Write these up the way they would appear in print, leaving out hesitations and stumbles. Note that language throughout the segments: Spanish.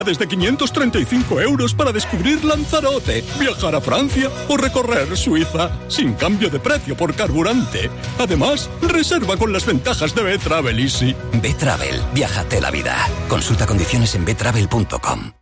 Desde 535 € para descubrir Lanzarote, viajar a Francia o recorrer Suiza, sin cambio de precio por carburante. Además, reserva con las ventajas de B-Travel Easy. B-Travel, viájate la vida. Consulta condiciones en btravel.com.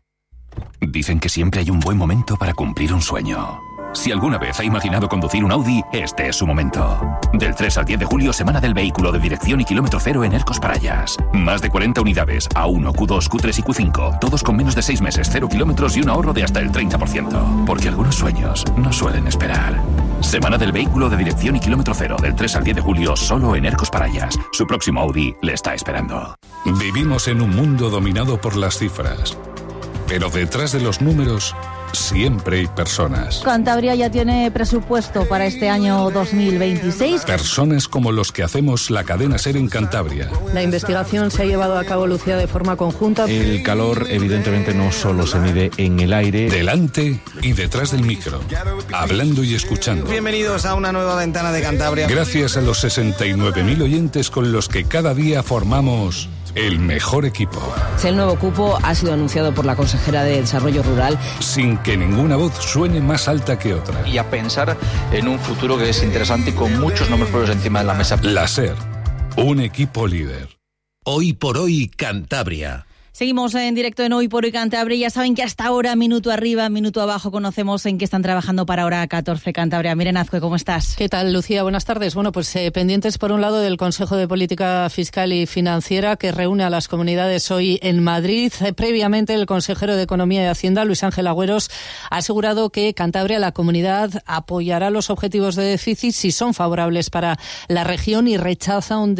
Dicen que siempre hay un buen momento para cumplir un sueño. Si alguna vez ha imaginado conducir un Audi, este es su momento. Del 3 al 10 de julio, Semana del Vehículo de Dirección y Kilómetro Cero en Ercos Parayas. Más de 40 unidades, A1, Q2, Q3 y Q5. Todos con menos de 6 meses, 0 kilómetros y un ahorro de hasta el 30%. Porque algunos sueños no suelen esperar. Semana del Vehículo de Dirección y Kilómetro Cero, del 3 al 10 de julio, solo en Ercos Parayas. Su próximo Audi le está esperando. Vivimos en un mundo dominado por las cifras. Pero detrás de los números siempre hay personas. Cantabria ya tiene presupuesto para este año 2026. Personas como los que hacemos la cadena SER en Cantabria. La investigación se ha llevado a cabo, Lucía, de forma conjunta. El calor, evidentemente, no solo se mide en el aire. Delante y detrás del micro. Hablando y escuchando. Bienvenidos a una nueva ventana de Cantabria. Gracias a los 69.000 oyentes con los que cada día formamos el mejor equipo. El nuevo cupo ha sido anunciado por la consejera de Desarrollo Rural. Sin que ninguna voz suene más alta que otra. Y a pensar en un futuro que es interesante y con muchos nombres propios encima de la mesa. La SER, un equipo líder. Hoy por hoy, Cantabria. Seguimos en directo en Hoy por Hoy Cantabria. Ya saben que hasta ahora, minuto arriba, minuto abajo, conocemos en qué están trabajando para hora 14 Cantabria. Miren Azcue, ¿cómo estás? ¿Qué tal, Lucía? Buenas tardes. Bueno, pues pendientes por un lado del Consejo de Política Fiscal y Financiera que reúne a las comunidades hoy en Madrid. Previamente, el consejero de Economía y Hacienda, Luis Ángel Agüeros, ha asegurado que Cantabria, la comunidad, apoyará los objetivos de déficit si son favorables para la región y rechaza un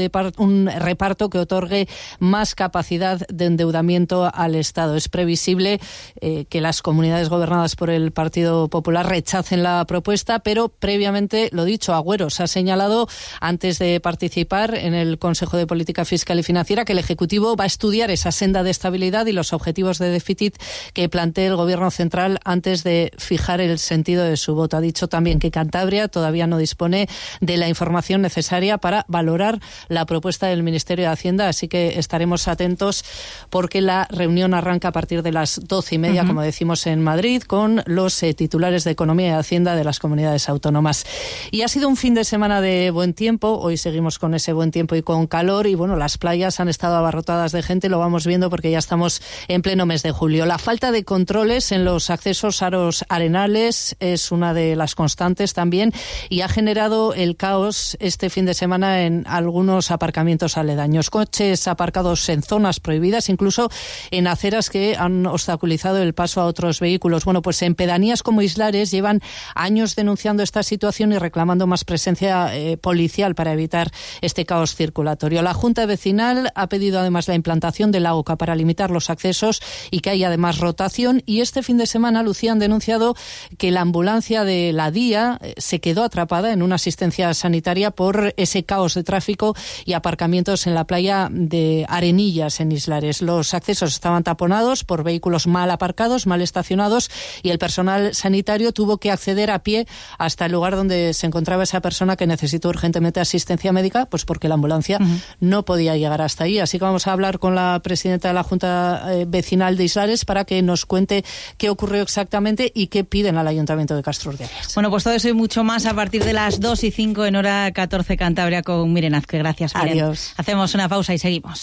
reparto que otorgue más capacidad de endeudamiento al Estado. Es previsible que las comunidades gobernadas por el Partido Popular rechacen la propuesta, pero previamente, lo dicho, Agüeros ha señalado antes de participar en el Consejo de Política Fiscal y Financiera que el Ejecutivo va a estudiar esa senda de estabilidad y los objetivos de déficit que plantee el Gobierno central antes de fijar el sentido de su voto. Ha dicho también que Cantabria todavía no dispone de la información necesaria para valorar la propuesta del Ministerio de Hacienda, así que estaremos atentos porque la reunión arranca a partir de las 12:30, como decimos, en Madrid, con los titulares de Economía y Hacienda de las comunidades autónomas. Y ha sido un fin de semana de buen tiempo. Hoy seguimos con ese buen tiempo y con calor. Y bueno, las playas han estado abarrotadas de gente. Lo vamos viendo porque ya estamos en pleno mes de julio. La falta de controles en los accesos a los arenales es una de las constantes también y ha generado el caos este fin de semana en algunos aparcamientos aledaños. Coches aparcados en zonas prohibidas, incluso en aceras que han obstaculizado el paso a otros vehículos. Bueno, pues en pedanías como Islares llevan años denunciando esta situación y reclamando más presencia policial para evitar este caos circulatorio. La Junta Vecinal ha pedido además la implantación de la OCA para limitar los accesos y que haya además rotación. Y este fin de semana, Lucía, han denunciado que la ambulancia de la DIA se quedó atrapada en una asistencia sanitaria por ese caos de tráfico y aparcamientos en la playa de Arenillas, en Islares. Los accesos estaban taponados por vehículos mal aparcados, mal estacionados, y el personal sanitario tuvo que acceder a pie hasta el lugar donde se encontraba esa persona que necesitó urgentemente asistencia médica, pues porque la ambulancia no podía llegar hasta ahí. Así que vamos a hablar con la presidenta de la Junta Vecinal de Islares para que nos cuente qué ocurrió exactamente y qué piden al Ayuntamiento de Castrurdiales. Bueno, pues todo eso y mucho más a partir de las 2:05 en hora 14 Cantabria con Miren Azcue. Gracias, Miren. Adiós. Hacemos una pausa y seguimos.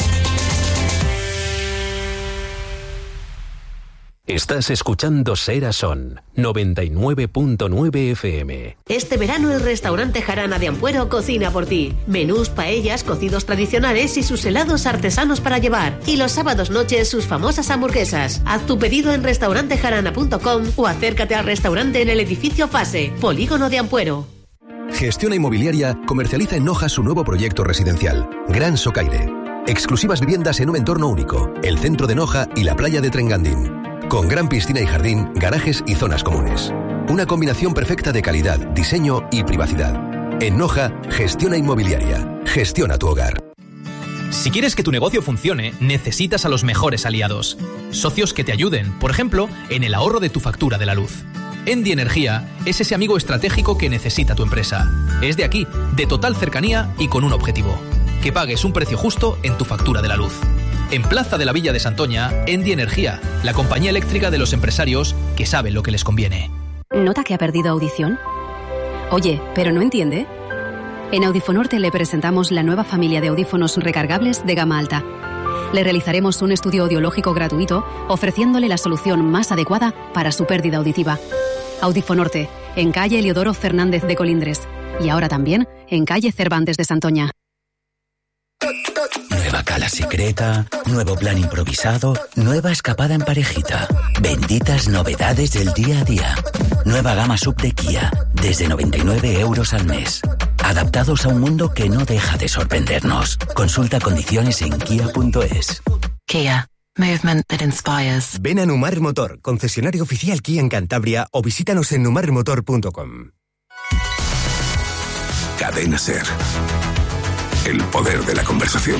Estás escuchando Sera Son 99.9 FM. Este verano el restaurante Jarana de Ampuero cocina por ti. Menús, paellas, cocidos tradicionales y sus helados artesanos para llevar. Y los sábados noches sus famosas hamburguesas. Haz tu pedido en restaurantejarana.com o acércate al restaurante en el edificio Fase, Polígono de Ampuero. Gestiona Inmobiliaria comercializa en Noja su nuevo proyecto residencial, Gran Socaire. Exclusivas viviendas en un entorno único, el centro de Noja y la playa de Trengandín. Con gran piscina y jardín, garajes y zonas comunes. Una combinación perfecta de calidad, diseño y privacidad. En Noja, Gestiona Inmobiliaria. Gestiona tu hogar. Si quieres que tu negocio funcione, necesitas a los mejores aliados. Socios que te ayuden, por ejemplo, en el ahorro de tu factura de la luz. Endi Energía es ese amigo estratégico que necesita tu empresa. Es de aquí, de total cercanía y con un objetivo: que pagues un precio justo en tu factura de la luz. En Plaza de la Villa de Santoña, Endi Energía, la compañía eléctrica de los empresarios que saben lo que les conviene. ¿Nota que ha perdido audición? Oye, ¿pero no entiende? En Audifonorte le presentamos la nueva familia de audífonos recargables de gama alta. Le realizaremos un estudio audiológico gratuito, ofreciéndole la solución más adecuada para su pérdida auditiva. Audifonorte, en calle Eliodoro Fernández de Colindres. Y ahora también en calle Cervantes de Santoña. Nueva cala secreta, nuevo plan improvisado, nueva escapada en parejita. Benditas novedades del día a día. Nueva gama sub de Kia, desde 99 € al mes. Adaptados a un mundo que no deja de sorprendernos. Consulta condiciones en kia.es. Kia. Movement that inspires. Ven a Numar Motor, concesionario oficial Kia en Cantabria, o visítanos en numarmotor.com. Cadena SER. El poder de la conversación.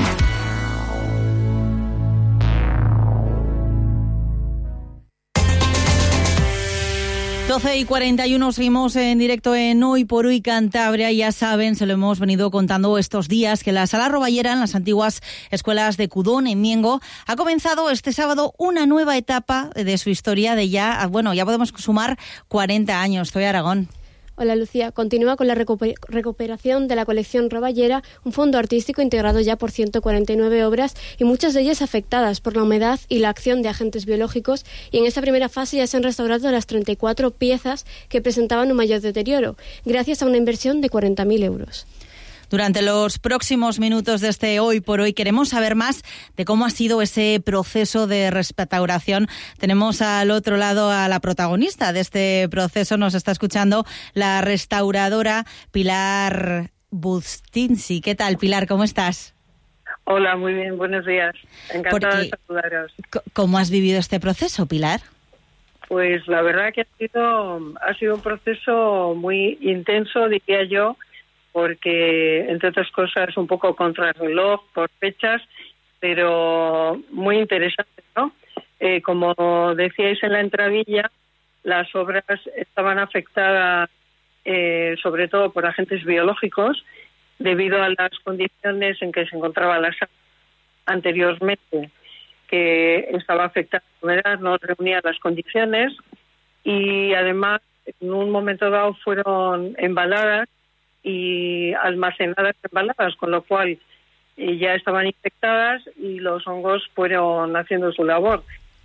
Doce y 41, seguimos en directo en Hoy por Hoy Cantabria. Ya saben, se lo hemos venido contando estos días, que la Sala Roballera, en las antiguas escuelas de Cudón, en Miengo, ha comenzado este sábado una nueva etapa de su historia de ya podemos sumar 40 años. Estoy Aragón. Hola Lucía, continúa con la recuperación de la colección Roballera, un fondo artístico integrado ya por 149 obras y muchas de ellas afectadas por la humedad y la acción de agentes biológicos, y en esta primera fase ya se han restaurado las 34 piezas que presentaban un mayor deterioro, gracias a una inversión de 40.000 euros. Durante los próximos minutos de este Hoy por Hoy queremos saber más de cómo ha sido ese proceso de restauración. Tenemos al otro lado a la protagonista de este proceso. Nos está escuchando la restauradora Pilar Bustinsi. ¿Qué tal, Pilar? ¿Cómo estás? Hola, muy bien. Buenos días. Encantada de saludaros. ¿Cómo has vivido este proceso, Pilar? Pues la verdad que ha sido un proceso muy intenso, diría yo, porque, entre otras cosas, un poco contrarreloj por fechas, pero muy interesante, ¿no? Como decíais en la entradilla, las obras estaban afectadas sobre todo por agentes biológicos, debido a las condiciones en que se encontraba la sala anteriormente, que estaba afectada por la humedad, no reunía las condiciones, y además, en un momento dado, fueron embaladas y almacenadas embaladas, con lo cual ya estaban infectadas y los hongos fueron haciendo su labor.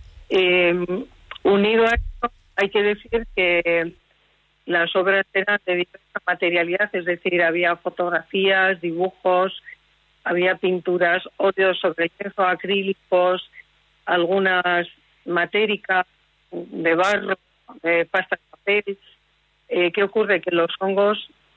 Unido a esto, hay que decir que las obras eran de diversa materialidad, es decir, había fotografías, dibujos, había pinturas, óleos sobre lienzo, acrílicos, algunas matéricas de barro, de pasta de papel. ¿Qué ocurre? Que los hongos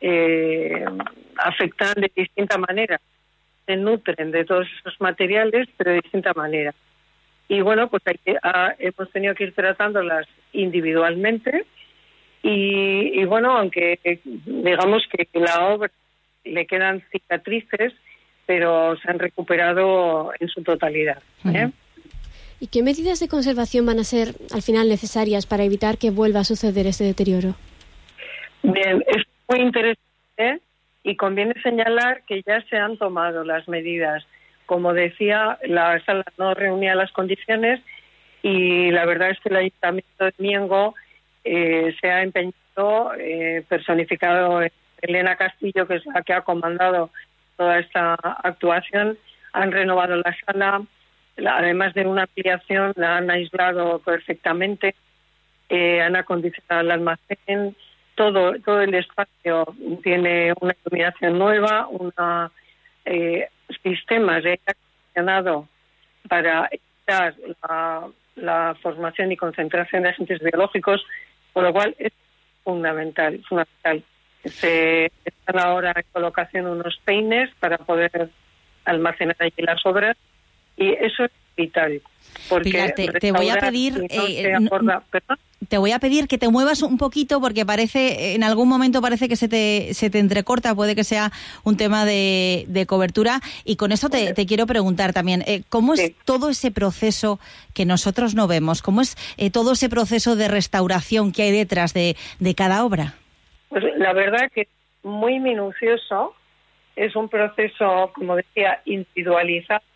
afectan de distinta manera, se nutren de todos esos materiales, pero de distinta manera. Y bueno, pues hemos tenido que ir tratándolas individualmente y bueno, aunque digamos que la obra le quedan cicatrices, pero se han recuperado en su totalidad. ¿Y qué medidas de conservación van a ser al final necesarias para evitar que vuelva a suceder ese deterioro? Bien, es muy interesante y conviene señalar que ya se han tomado las medidas. Como decía, la sala no reunía las condiciones y la verdad es que el Ayuntamiento de Miengo se ha empeñado, personificado en Elena Castillo, que es la que ha comandado toda esta actuación. Han renovado la sala, además de una ampliación, la han aislado perfectamente, han acondicionado el almacén. Todo el espacio tiene una iluminación nueva, sistemas de aire acondicionado para evitar la formación y concentración de agentes biológicos, por lo cual es fundamental. Se están ahora en colocación unos peines para poder almacenar allí las obras y eso es vital. Porque Pilar, te voy a pedir te voy a pedir que te muevas un poquito, porque en algún momento parece que se te entrecorta, puede que sea un tema de cobertura, y con eso te quiero preguntar también, ¿cómo es todo ese proceso que nosotros no vemos? ¿Cómo es todo ese proceso de restauración que hay detrás de cada obra? Pues la verdad que es muy minucioso, es un proceso, como decía, individualizado,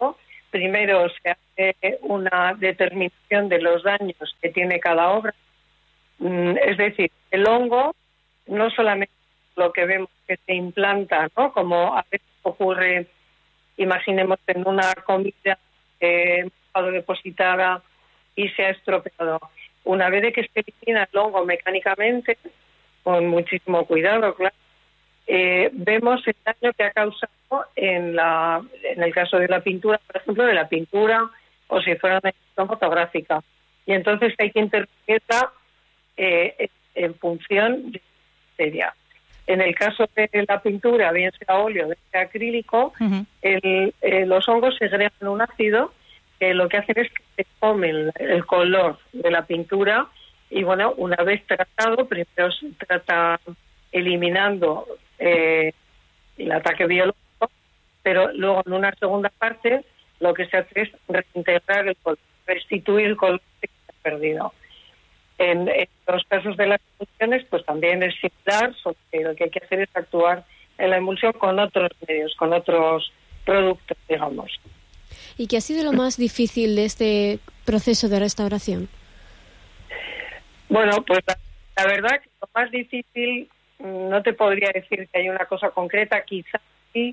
primero se hace una determinación de los daños que tiene cada obra. Es decir, el hongo no solamente lo que vemos que se implanta, ¿no? Como a veces ocurre, imaginemos en una comida depositada y se ha estropeado. Una vez de que se elimina el hongo mecánicamente, con muchísimo cuidado, claro, vemos el daño que ha causado en el caso de la pintura, por ejemplo, de la pintura, o si fuera una edición fotográfica. Y entonces hay que interpretarla en función de la materia. En el caso de la pintura, bien sea óleo, bien sea acrílico, los hongos segregan un ácido que lo que hacen es que se comen el color de la pintura y, bueno, una vez tratado, primero se trata eliminando el ataque biológico, pero luego en una segunda parte lo que se hace es reintegrar el color, restituir el color que se ha perdido. En los casos de las emulsiones, pues también es similar, solo que lo que hay que hacer es actuar en la emulsión con otros medios, con otros productos, digamos. ¿Y qué ha sido lo más difícil de este proceso de restauración? Bueno, pues la verdad que lo más difícil, no te podría decir que hay una cosa concreta, quizás sí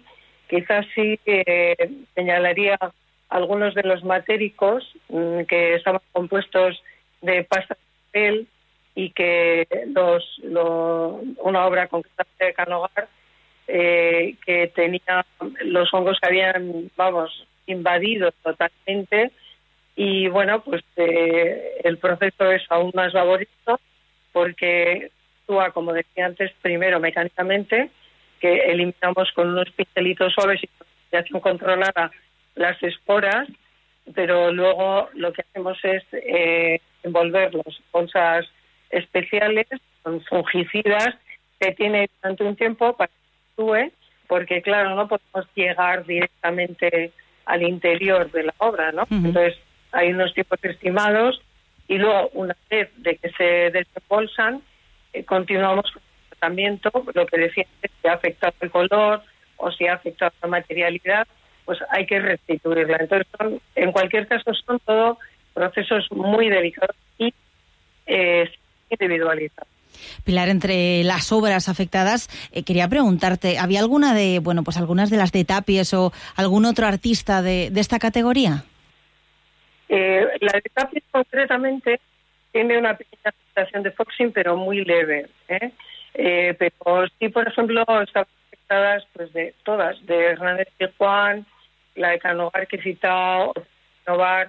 señalaría algunos de los matéricos que estaban compuestos de pasta y que una obra concreta de Canogar que tenía los hongos que habían, invadido totalmente, y bueno, pues el proceso es aún más laborioso porque actúa, como decía antes, primero mecánicamente, que eliminamos con unos pincelitos suaves y con controlada las esporas, pero luego lo que hacemos es envolverlos en bolsas especiales con fungicidas que tiene durante un tiempo para que actúe, porque claro, no podemos llegar directamente al interior de la obra, ¿no? Entonces hay unos tiempos estimados y luego una vez de que se desembolsan continuamos con el tratamiento, lo que decía antes, si ha afectado el color o si ha afectado la materialidad, pues hay que restituirla. Entonces, en cualquier caso, son todos procesos muy delicados y individualizados. Pilar, entre las obras afectadas, quería preguntarte, ¿había alguna de, pues algunas de las de Tapies o algún otro artista de esta categoría? La de Tapies concretamente tiene una pequeña afectación de foxing, pero muy leve, pero sí, por ejemplo, están afectadas pues de todas, de Hernández y Juan, la de Canogar que he citado, Canogar,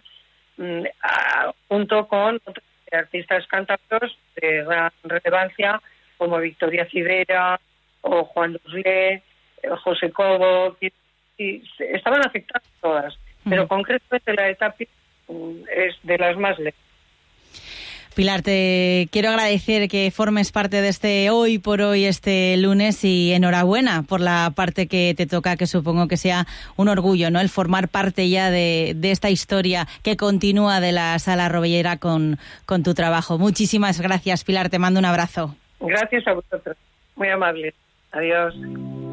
junto con otros artistas cántabros de gran relevancia como Victoria Cidera o Juan Luslé, José Cobo, y estaban afectadas todas, pero concretamente la de Tapies es de las más leves. Pilar, te quiero agradecer que formes parte de este Hoy por Hoy, este lunes, y enhorabuena por la parte que te toca, que supongo que sea un orgullo, ¿no? El formar parte ya de esta historia que continúa de la Sala Rovellera con tu trabajo. Muchísimas gracias, Pilar, te mando un abrazo. Gracias a vosotros, muy amable. Adiós.